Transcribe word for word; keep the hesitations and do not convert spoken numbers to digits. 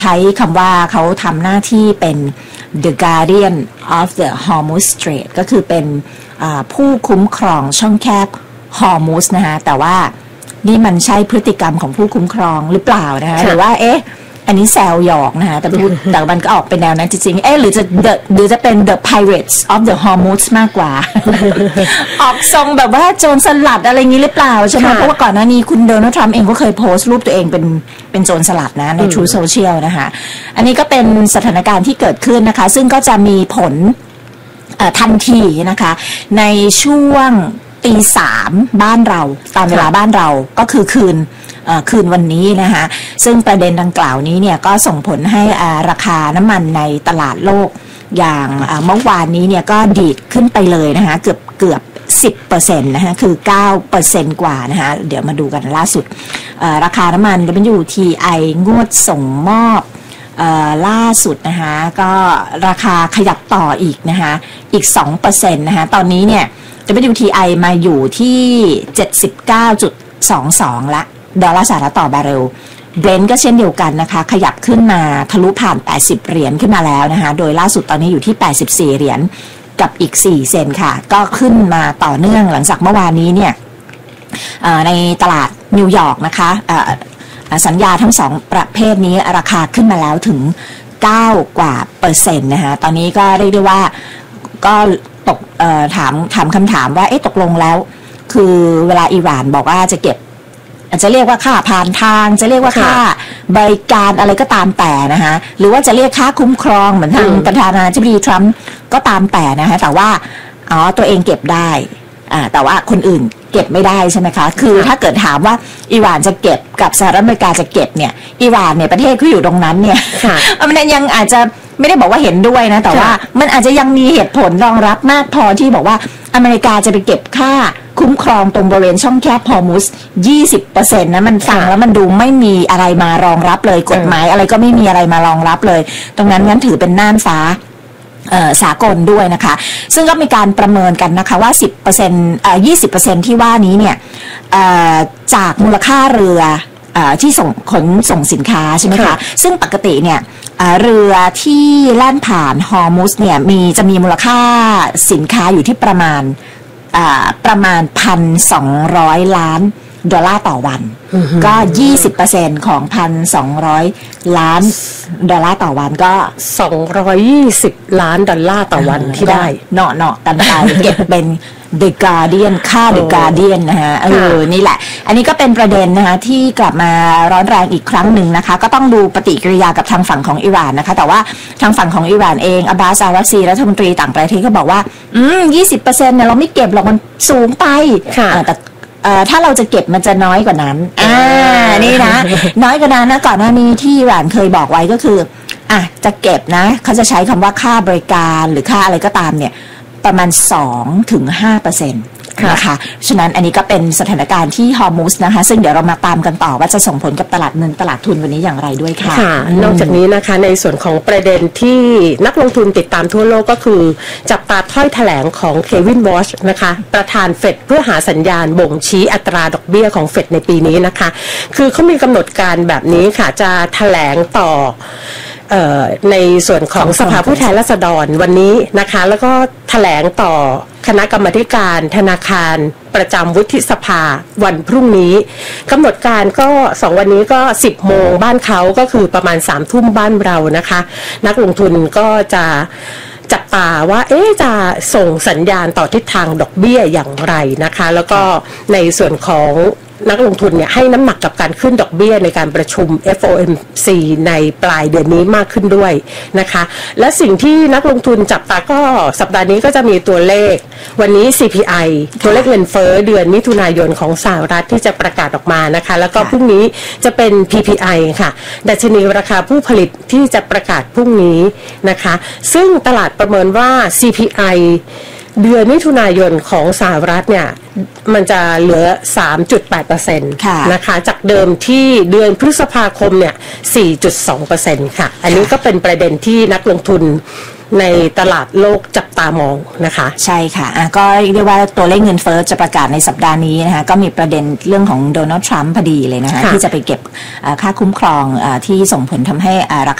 ใช้คำว่าเขาทำหน้าที่เป็น the guardian of the Hormuz Strait ก็คือเป็นผู้คุ้มครองช่องแคบฮอร์มุสนะคะแต่ว่านี่มันใช่พฤติกรรมของผู้คุ้มครองหรือเปล่านะคะหรือว่าเอ๊ะอันนี้แซวหยอกนะคะแต่พูดแต่มันก็ออกเป็นแนวนั้นจริงๆเอ๊ะหรือจะ the หรือจะเป็น the pirates of the Hormuz มากกว่า ออกทรงแบบว่าโจรสลัดอะไรอย่างนี้หรือเปล่าใช่ไหมเพราะว่าก่อนหน้านี้คุณโดนัลด์ทรัมป์เองก็เคยโพสต์รูปตัวเองเป็นเป็นโจรสลัดนะใน True Social นะคะอันนี้ก็เป็นสถานการณ์ที่เกิดขึ้นนะคะซึ่งก็จะมีผลทันทีนะคะในช่วงตีสามบ้านเราตามเวลาบ้านเราก็คือคืนคืนวันนี้นะคะซึ่งประเด็นดังกล่าวนี้เนี่ยก็ส่งผลให้ราคาน้ำมันในตลาดโลกอย่างเมื่อวานนี้เนี่ยก็ดีดขึ้นไปเลยนะคะเกือบเกือบ สิบเปอร์เซ็นต์ นะคะคือ เก้าเปอร์เซ็นต์ กว่านะคะเดี๋ยวมาดูกันล่าสุดราคาน้ำมัน ดับเบิลยู ที ไอ งวดส่งมอบล่าสุดนะคะก็ราคาขยับต่ออีกนะคะอีก สองเปอร์เซ็นต์ นะคะตอนนี้เนี่ย ดับเบิลยู ที ไอ มาอยู่ที่ เจ็ดสิบเก้าจุดสองสอง ละดอลลาร์สหรัฐต่อบาร์เรล Brent ก็เช่นเดียวกันนะคะขยับขึ้นมาทะลุผ่านแปดสิบเหรียญขึ้นมาแล้วนะคะโดยล่าสุดตอนนี้อยู่ที่แปดสิบสี่เหรียญกับอีกสี่เซนค่ะก็ขึ้นมาต่อเนื่องหลังจากเมื่อวานนี้เนี่ยในตลาดนิวยอร์กนะคะสัญญาทั้งสองประเภทนี้ราคาขึ้นมาแล้วถึงเก้ากว่าเปอร์เซ็นต์นะคะตอนนี้ก็เรียกได้ว่าก็ตกเอ่อถามถามคำถามว่าเอ๊ะตกลงแล้วคือเวลาอิหร่านบอกว่าจะเก็บอาจจะเรียกว่าค่าผ่านทางจะเรียกว่าค่าบริการอะไรก็ตามแต่นะคะหรือว่าจะเรียกค่าคุ้มครองเหมือนทางประธานาธิบดีทรัมป์ก็ตามแต่นะคะแต่ว่าอ๋อตัวเองเก็บได้อ่าแต่ว่าคนอื่นเก็บไม่ได้ใช่ไหมคะคือถ้าเกิดถามว่าอิหร่านจะเก็บกับสหรัฐอเมริกาจะเก็บเนี่ยอิหร่านเนี่ยประเทศเขาอยู่ตรงนั้นเนี่ยมันยังอาจจะไม่ได้บอกว่าเห็นด้วยนะแต่ว่ามันอาจจะยังมีเหตุผลรองรับมากพอที่บอกว่าอเมริกาจะไปเก็บค่าคุ้มครองตรงบริเวณช่องแคบฮอร์มุส ยี่สิบเปอร์เซ็นต์ นะมันฟังแล้วมันดูไม่มีอะไรมารองรับเลยกฎหมายอะไรก็ไม่มีอะไรมารองรับเลยตรงนั้นงั้นถือเป็นน่านฟ้าสากลด้วยนะคะซึ่งก็มีการประเมินกันนะคะว่า สิบเปอร์เซ็นต์ เอ่อ ยี่สิบเปอร์เซ็นต์ ที่ว่านี้เนี่ยจากมูลค่าเรือที่ส่งขนส่งสินค้าใช่ไหมคะซึ่งปกติเนี่ยเรือที่แล่นผ่านฮอร์มุสเนี่ยมีจะมีมูลค่าสินค้าอยู่ที่ประมาณประมาณ หนึ่งพันสองร้อย ล้านดอลลาร์ต่อวันก็ ยี่สิบเปอร์เซ็นต์ ของ หนึ่งพันสองร้อย ล้านดอลลาร์ต่อวันก็สองร้อยยี่สิบล้านดอลลาร์ต่อวันที่ได้เนาะเนาะกันไปเก็บเป็น The Guardian ค่า The Guardian นะคะเออนี่แหละอันนี้ก็เป็นประเด็นนะคะที่กลับมาร้อนแรงอีกครั้งหนึ่งนะคะก็ต้องดูปฏิกิริยากับทางฝั่งของอิหร่านนะคะแต่ว่าทางฝั่งของอิหร่านเองอับบาส อารักซีรัฐมนตรีต่างประเทศก็บอกว่าอืม ยี่สิบเปอร์เซ็นต์ เนี่ยเราไม่เก็บหรอกมันสูงไปแต่ถ้าเราจะเก็บมันจะน้อยกว่านั้นอ่านี่นะน้อยกว่านั้นนะก่อนหน้านี้ที่อิหร่านเคยบอกไว้ก็คืออ่ะจะเก็บนะเขาจะใช้คำว่าค่าบริการหรือค่าอะไรก็ตามเนี่ยประมาณ สองถึงห้าเปอร์เซ็นต์ นะคะฉะนั้นอันนี้ก็เป็นสถานการณ์ที่ฮอร์มุสนะคะซึ่งเดี๋ยวเรามาตามกันต่อว่าจะส่งผลกับตลาดเงินตลาดทุนวันนี้อย่างไรด้วยค่ะนอกจากนี้นะคะในส่วนของประเด็นที่นักลงทุนติดตามทั่วโลกก็คือจับตาถ้อยแถลงของเควินวอชนะคะประธานเฟดเพื่อหาสัญญาณบ่งชี้อัตราดอกเบี้ยของเฟดในปีนี้นะคะคือเขามีกำหนดการแบบนี้ค่ะจะแถลงต่อในส่วนของสภาผู้แทนราษฎรวันนี้นะคะแล้วก็แถลงต่อคณะกรรมาการธนาคารประจำวุฒิสภาวันพรุ่งนี้กำหนดการก็สองวันนี้ก็สิบโมงบ้านเขาก็คือประมาณสามทุ่มบ้านเรานะคะนักลงทุนก็จะจับตาว่าเอ๊ะจะส่งสัญญาณต่อทิศทางดอกเบี้ยอย่างไรนะคะแล้วก็ในส่วนของนักลงทุนเนี่ยให้น้ำหนักกับการขึ้นดอกเบี้ยในการประชุม เอฟ โอ เอ็ม ซี ในปลายเดือนนี้มากขึ้นด้วยนะคะและสิ่งที่นักลงทุนจับตาก็สัปดาห์นี้ก็จะมีตัวเลขวันนี้ ซี พี ไอ ตัวเลขเงินเฟ้อเดือนมิถุนายนของสหรัฐที่จะประกาศออกมานะคะแล้วก็พรุ่งนี้จะเป็น พี พี ไอ ค่ะดัชนีราคาผู้ผลิตที่จะประกาศพรุ่งนี้นะคะซึ่งตลาดประเมินว่า ซี พี ไอเดือนมิถุนายนของสหรัฐเนี่ยมันจะเหลือ สามจุดแปดเปอร์เซ็นต์ นะคะจากเดิมที่เดือนพฤษภาคมเนี่ย สี่จุดสองเปอร์เซ็นต์ ค่ะอันนี้ก็เป็นประเด็นที่นักลงทุนในตลาดโลกจับตามองนะคะใช่ค่ะอ่ะก็เรียกว่าตัวเลขเงินเฟ้อจะประกาศในสัปดาห์นี้นะคะก็มีประเด็นเรื่องของโดนัลด์ทรัมป์พอดีเลยนะคะที่จะไปเก็บค่าคุ้มครองที่ส่งผลทำให้รา